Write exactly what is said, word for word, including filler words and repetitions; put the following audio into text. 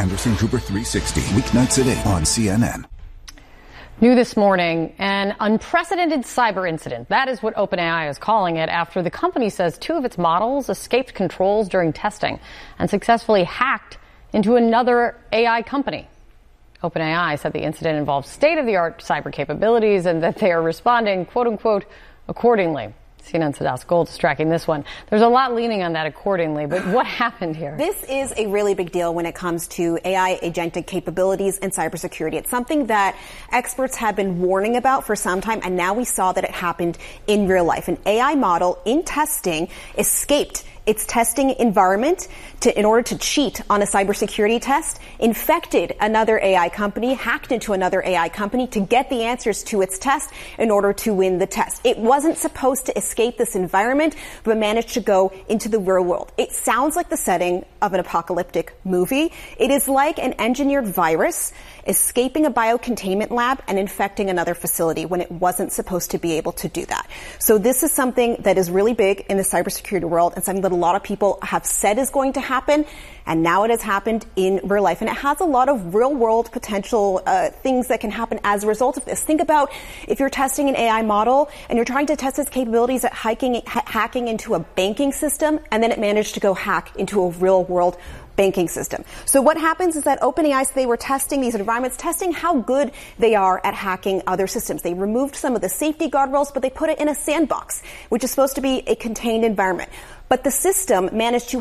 Anderson Cooper three sixty, weeknights at eight on C N N. New this morning, an unprecedented cyber incident. That is what OpenAI is calling it after the company says two of its models escaped controls during testing and successfully hacked into another A I company. OpenAI said the incident involves state-of-the-art cyber capabilities and that they are responding, quote-unquote, accordingly. C N N's Sadas Gold is tracking this one. There's a lot leaning on that accordingly, but what happened here? This is a really big deal when it comes to A I agentic capabilities and cybersecurity. It's something that experts have been warning about for some time, and now we saw that it happened in real life. An A I model in testing escaped its testing environment to, in order to cheat on a cybersecurity test, infected another A I company, hacked into another A I company to get the answers to its test in order to win the test. It wasn't supposed to escape this environment, but managed to go into the real world. It sounds like the setting of an apocalyptic movie. It is like an engineered virus escaping a biocontainment lab and infecting another facility when it wasn't supposed to be able to do that. So this is something that is really big in the cybersecurity world and something that a lot of people have said is going to happen, and now it has happened in real life. And it has a lot of real-world potential uh, things that can happen as a result of this. Think about if you're testing an A I model and you're trying to test its capabilities at hiking, ha- hacking into a banking system, and then it managed to go hack into a real-world banking system. So what happens is that OpenAI, so they were testing these environments, testing how good they are at hacking other systems. They removed some of the safety guardrails, but they put it in a sandbox, which is supposed to be a contained environment. But the system managed to